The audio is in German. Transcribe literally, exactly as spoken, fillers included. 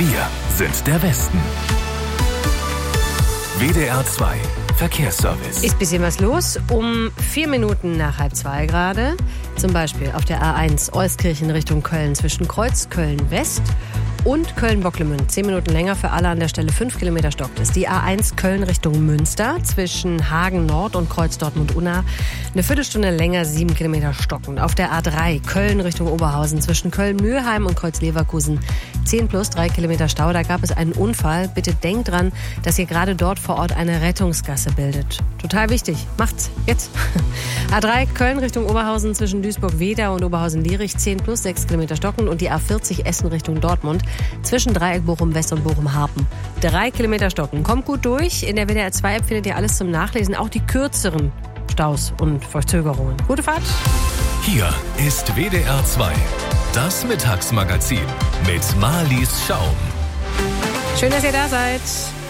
Wir sind der Westen. W D R zwei Verkehrsservice. Ist ein bisschen was los. Um vier Minuten nach halb zwei gerade. Zum Beispiel auf der A eins Euskirchen Richtung Köln zwischen Kreuz Köln-West und Köln-Bocklemünd. Zehn Minuten länger für alle an der Stelle. Fünf Kilometer stockt es. Die A eins Köln Richtung Münster zwischen Hagen Nord und Kreuz Dortmund-Unna. Eine Viertelstunde länger, sieben Kilometer stockend. Auf der A drei Köln Richtung Oberhausen zwischen Köln-Mühlheim und Kreuz Leverkusen. zehn plus drei Kilometer Stau. Da gab es einen Unfall. Bitte denkt dran, dass ihr gerade dort vor Ort eine Rettungsgasse bildet. Total wichtig. Macht's jetzt. A drei Köln Richtung Oberhausen zwischen Duisburg-Wedau und Oberhausen-Lierich. zehn plus sechs Kilometer stockend. Und die A vierzig Essen Richtung Dortmund zwischen Dreieck Bochum-West und Bochum-Harpen. drei Kilometer stocken. Kommt gut durch. In der W D R zwei App findet ihr alles zum Nachlesen. Auch die kürzeren Staus und Verzögerungen. Gute Fahrt. Hier ist W D R zwei. Das Mittagsmagazin mit Marlies Schaum. Schön, dass ihr da seid.